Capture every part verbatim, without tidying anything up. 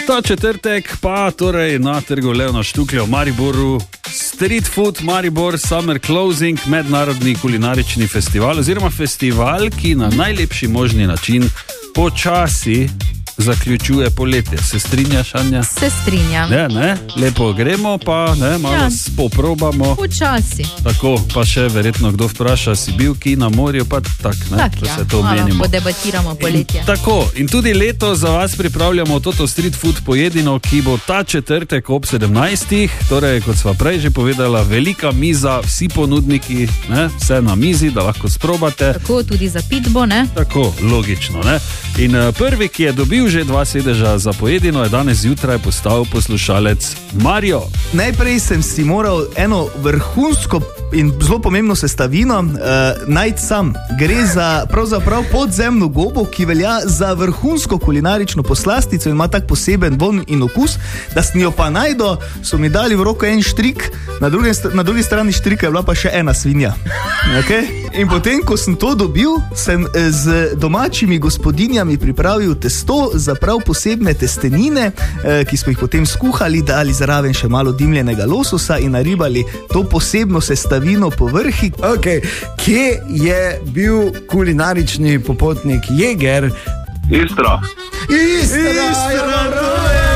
Ta četrtek pa torej na trgu Leona Štuklja v Mariboru Street Food Maribor Summer Closing, mednarodni kulinarični festival oziroma festival, ki na najlepši možni način počasi zaključuje poletje. Se strinjaš, Anja? Se strinjam. Ne, ne, lepo gremo, pa ne, malo ja. poprobamo. Počasi. Tako, pa še verjetno kdo vpraša, si bil ki na morju, pa tak, ne, tak, da ja. se to omenimo. Malo podebatiramo poletje. In, tako, in tudi leto za vas pripravljamo Toto Street Food pojedino, ki bo ta četrtek ob sedemnajstih, torej, kot sva prej že povedala, velika miza, vsi ponudniki, ne, vse na mizi, da lahko sprobate. Tako, tudi za pitbo, ne? Tako, logično, ne. In uh, prvi, ki je dobil že dva sedeža za pojedino, je danes zjutraj postal poslušalec Mario. Najprej sem si moral eno vrhunsko in zelo pomembno sestavino uh, najti sam. Gre za pravzaprav podzemno gobo, ki velja za vrhunsko kulinarično poslastico in ima tak poseben von in okus, da sem jo pa najdo, so mi dali v roko en štrik, na, druge, na drugi strani štrika je bila pa še ena svinja. Okay? In potem, ko sem to dobil, sem z domačimi gospodinjami pripravil testo za prav posebne testenine, eh, ki smo jih potem skuhali, dali zraven še malo dimljenega lososa in naribali to posebno sestavino po vrhi. Okay. Kje je bil kulinarični popotnik Jeger? Istra. Istra! Istra!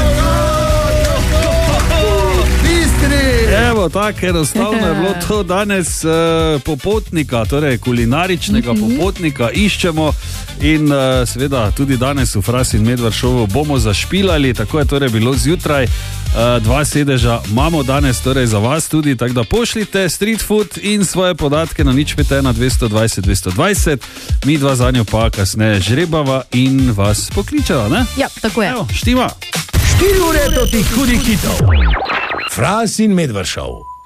Evo, tako enostavno je bilo to danes uh, popotnika, torej kulinaričnega mm-hmm. popotnika iščemo in uh, seveda tudi danes v Fras in Medvard šovu bomo zašpilali, tako je torej bilo zjutraj, uh, dva sedeža imamo danes torej za vas tudi, tako da pošljite Street Food in svoje podatke na nič pet ena dvesto dvajset dvesto dvajset, mi dva zanjo pa kasneje žrebava in vas pokličeva, ne? Ja, tako je. Evo, štima. Štiri ure do tih hudih hitov. Fras in Medvard šov.